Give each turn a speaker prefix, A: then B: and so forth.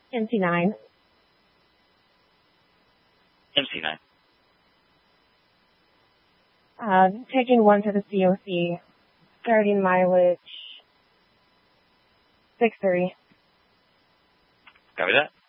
A: MC9.
B: MC9.
A: Taking one to the COC. Starting mileage 63.
B: Copy that.